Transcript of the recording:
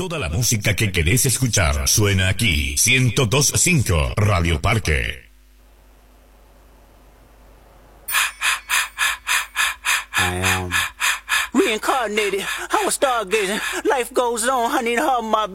Toda la música que querés escuchar suena aquí. 102.5 Radio Parque. I am reincarnated. I was stargazing. Life goes on. I need her, my